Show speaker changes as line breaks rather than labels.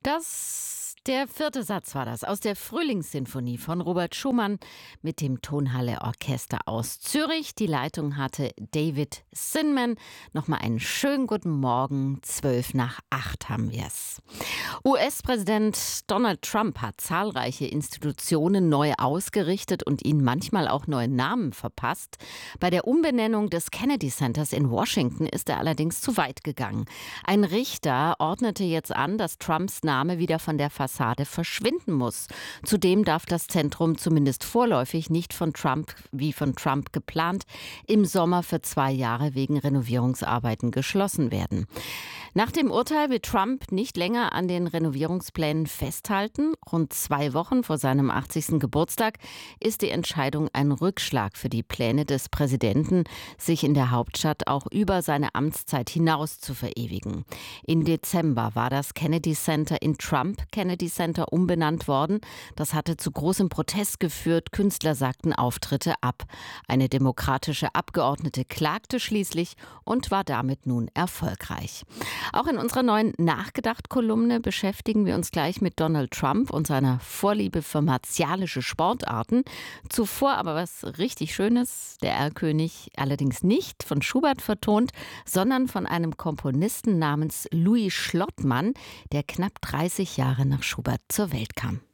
Der vierte Satz war das aus der Frühlingssinfonie von Robert Schumann mit dem Tonhalle Orchester aus Zürich. Die Leitung hatte David Sinman. Nochmal einen schönen guten Morgen. 7:55 haben wir es. US-Präsident Donald Trump hat zahlreiche Institutionen neu ausgerichtet und ihnen manchmal auch neue Namen verpasst. Bei der Umbenennung des Kennedy Centers in Washington ist er allerdings zu weit gegangen. Ein Richter ordnete jetzt an, dass Trumps Name wieder von der Fassade verschwinden muss. Zudem darf das Zentrum zumindest vorläufig nicht von Trump geplant, im Sommer für 2 Jahre wegen Renovierungsarbeiten geschlossen werden. Nach dem Urteil will Trump nicht länger an den Renovierungsplänen festhalten. Rund 2 Wochen vor seinem 80. Geburtstag ist die Entscheidung ein Rückschlag für die Pläne des Präsidenten, sich in der Hauptstadt auch über seine Amtszeit hinaus zu verewigen. Im Dezember war das Kennedy Center in Trump Kennedy Center umbenannt worden. Das hatte zu großem Protest geführt. Künstler sagten Auftritte ab. Eine demokratische Abgeordnete klagte schließlich und war damit nun erfolgreich. Auch in unserer neuen Nachgedacht-Kolumne beschäftigen wir uns gleich mit Donald Trump und seiner Vorliebe für martialische Sportarten. Zuvor aber was richtig Schönes, der Erlkönig allerdings nicht von Schubert vertont, sondern von einem Komponisten namens Louis Schlottmann, der knapp 30 Jahre nach Schubert zur Welt kam.